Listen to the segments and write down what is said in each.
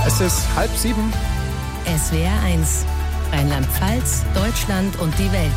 Es ist 6:30. SWR 1, Rheinland-Pfalz, Deutschland und die Welt.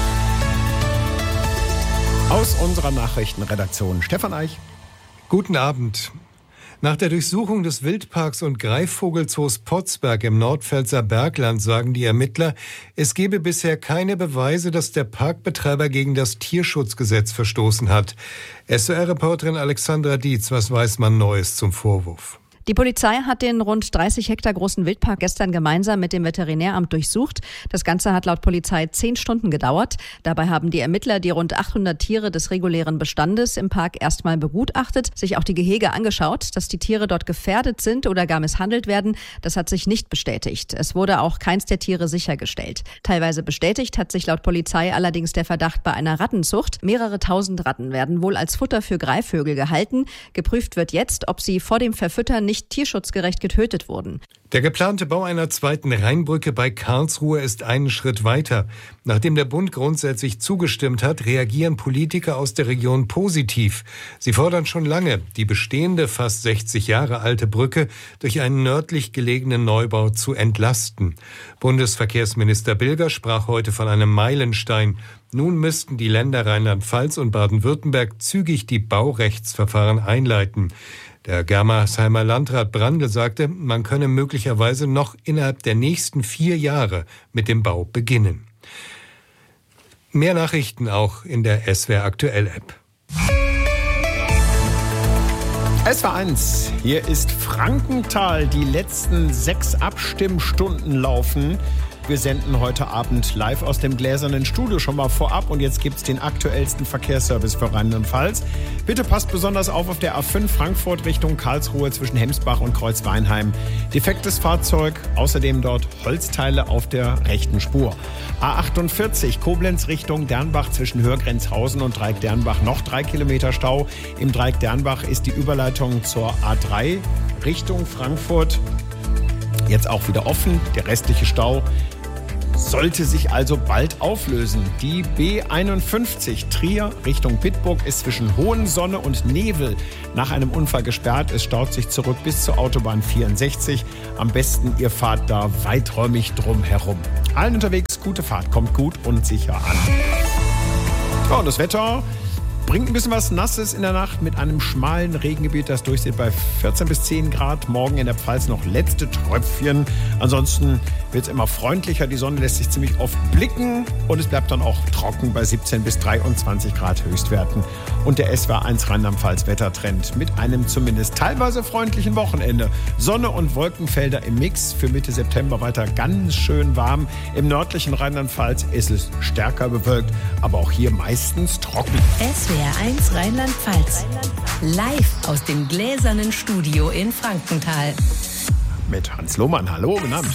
Aus unserer Nachrichtenredaktion Stefan Eich. Guten Abend. Nach der Durchsuchung des Wildparks und Greifvogelzoos Potsberg im Nordpfälzer Bergland sagen die Ermittler, es gebe bisher keine Beweise, dass der Parkbetreiber gegen das Tierschutzgesetz verstoßen hat. SWR-Reporterin Alexandra Dietz, was weiß man Neues zum Vorwurf? Die Polizei hat den rund 30 Hektar großen Wildpark gestern gemeinsam mit dem Veterinäramt durchsucht. Das Ganze hat laut Polizei 10 Stunden gedauert. Dabei haben die Ermittler die rund 800 Tiere des regulären Bestandes im Park erstmal begutachtet, sich auch die Gehege angeschaut. Dass die Tiere dort gefährdet sind oder gar misshandelt werden, das hat sich nicht bestätigt. Es wurde auch keins der Tiere sichergestellt. Teilweise bestätigt hat sich laut Polizei allerdings der Verdacht bei einer Rattenzucht. Mehrere tausend Ratten werden wohl als Futter für Greifvögel gehalten. Geprüft wird jetzt, ob sie vor dem Verfüttern nicht tierschutzgerecht getötet wurden. Der geplante Bau einer zweiten Rheinbrücke bei Karlsruhe ist einen Schritt weiter. Nachdem der Bund grundsätzlich zugestimmt hat, reagieren Politiker aus der Region positiv. Sie fordern schon lange, die bestehende, fast 60 Jahre alte Brücke durch einen nördlich gelegenen Neubau zu entlasten. Bundesverkehrsminister Bilger sprach heute von einem Meilenstein. Nun müssten die Länder Rheinland-Pfalz und Baden-Württemberg zügig die Baurechtsverfahren einleiten. Der Germersheimer Landrat Brandl sagte, man könne möglicherweise noch innerhalb der nächsten 4 Jahre mit dem Bau beginnen. Mehr Nachrichten auch in der SWR Aktuell App. SWR 1, hier ist Frankenthal. Die letzten 6 Abstimmstunden laufen. Wir senden heute Abend live aus dem gläsernen Studio schon mal vorab und jetzt gibt's den aktuellsten Verkehrsservice für Rheinland-Pfalz. Bitte passt besonders auf der A5 Frankfurt Richtung Karlsruhe zwischen Hemsbach und Kreuzweinheim. Defektes Fahrzeug, außerdem dort Holzteile auf der rechten Spur. A48 Koblenz Richtung Dernbach zwischen Hörgrenzhausen und Dreieck Dernbach noch 3 Kilometer Stau. Im Dreieck Dernbach ist die Überleitung zur A3 Richtung Frankfurt jetzt auch wieder offen. Der restliche Stau sollte sich also bald auflösen. Die B51 Trier Richtung Bitburg ist zwischen Hohensonne und Nevel nach einem Unfall gesperrt. Es staut sich zurück bis zur Autobahn 64. Am besten ihr fahrt da weiträumig drum herum. Allen unterwegs gute Fahrt, kommt gut und sicher an. Ja, und das Wetter bringt ein bisschen was Nasses in der Nacht mit einem schmalen Regengebiet, das durchzieht bei 14 bis 10 Grad. Morgen in der Pfalz noch letzte Tröpfchen. Ansonsten wird es immer freundlicher. Die Sonne lässt sich ziemlich oft blicken und es bleibt dann auch trocken bei 17 bis 23 Grad Höchstwerten. Und der SWR 1 Rheinland-Pfalz Wettertrend mit einem zumindest teilweise freundlichen Wochenende. Sonne und Wolkenfelder im Mix. Für Mitte September weiter ganz schön warm. Im nördlichen Rheinland-Pfalz ist es stärker bewölkt, aber auch hier meistens trocken. SWR 1 Rheinland-Pfalz. Live aus dem gläsernen Studio in Frankenthal. Mit Hans Lohmann. Hallo, guten Abend.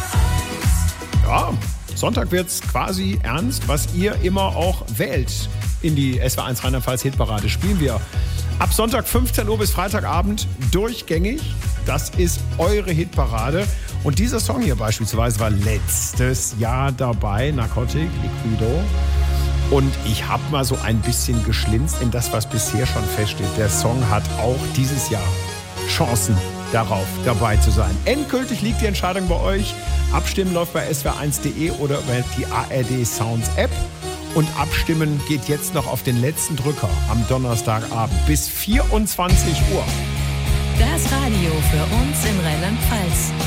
Ja, Sonntag wird's quasi ernst, was ihr immer auch wählt. In die SWR 1 Rheinland-Pfalz Hitparade spielen wir ab Sonntag 15 Uhr bis Freitagabend durchgängig. Das ist eure Hitparade. Und dieser Song hier beispielsweise war letztes Jahr dabei, Narcotic, Liquido. Und ich habe mal so ein bisschen geschlinzt in das, was bisher schon feststeht. Der Song hat auch dieses Jahr Chancen darauf, dabei zu sein. Endgültig liegt die Entscheidung bei euch. Abstimmen läuft bei swr1.de oder über die ARD Sounds App. Und abstimmen geht jetzt noch auf den letzten Drücker am Donnerstagabend bis 24 Uhr. Das Radio für uns in Rheinland-Pfalz.